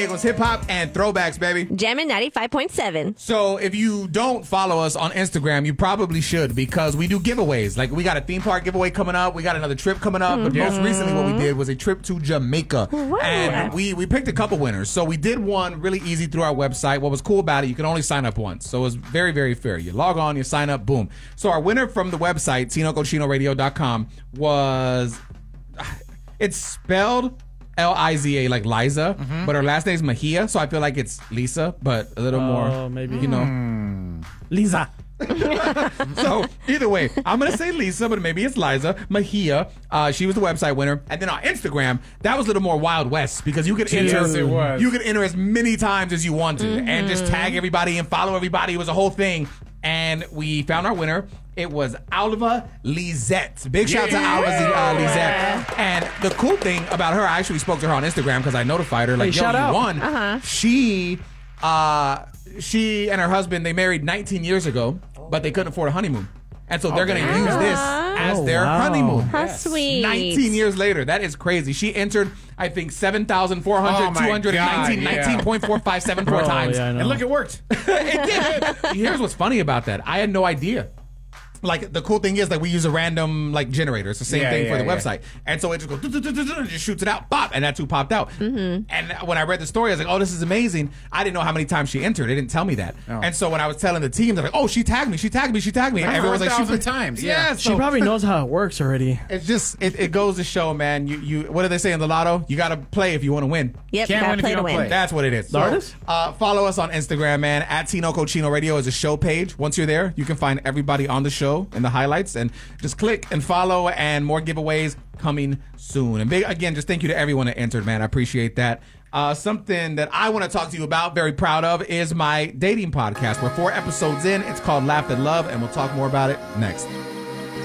Diego's hip hop and throwbacks, baby. Jammin' 95.7. So if you don't follow us on Instagram, you probably should, because we do giveaways. Like, we got a theme park giveaway coming up. We got another trip coming up. But most recently what we did was a trip to Jamaica. Wow. And we picked a couple winners. So we did one really easy through our website. What was cool about it, you can only sign up once. So it was very, very fair. You log on, you sign up, boom. So our winner from the website, TinoCochinoRadio.com, was... It's spelled Liza, like Liza, but her last name's Mejia, so I feel like it's Lisa, but a little more, maybe. you know. Lisa. So either way, I'm going to say Lisa, but maybe it's Liza Mejia. She was the website winner. And then on Instagram, that was a little more Wild West, because you could enter, Yes, it was. you could enter as many times as you wanted and just tag everybody and follow everybody. It was a whole thing. And we found our winner. It was Alva Lizette. Big shout out to Alva Lizette. And the cool thing about her, I actually spoke to her on Instagram because I notified her, like, yo, shout you out. won. She and her husband, they married 19 years ago, but they couldn't afford a honeymoon. And so they're going to use this as their honeymoon. How sweet. 19 years later. That is crazy. She entered, I think, 19.4574 times. Yeah, And look, it worked. It did. Here's what's funny about that. I had no idea. Like, the cool thing is that we use a random, like, generator. It's the same thing for the website. And so it just goes, and just shoots it out, pop, and that's who popped out. And when I read the story, I was like, oh, this is amazing. I didn't know how many times she entered. They didn't tell me that. Oh. And so when I was telling the team, they're like, oh, she tagged me. And everyone was like, 4,000 times. Yeah, She probably knows how it works already. It's just, it goes to show, man, you what do they say in the lotto? You got to play if you want to win. Yep, Can't gotta win if play you to don't win. play. That's what it is. The artist? Follow us on Instagram, man. At Tino Cochino Radio is a show page. Once you're there, you can find everybody on the show in the highlights, and just click and follow, and more giveaways coming soon. And big, again, just thank you to everyone that entered, man. I appreciate that. Something that I want to talk to you about, very proud of, is my dating podcast. We're 4 episodes in. It's called Laugh and Love, and we'll talk more about it next.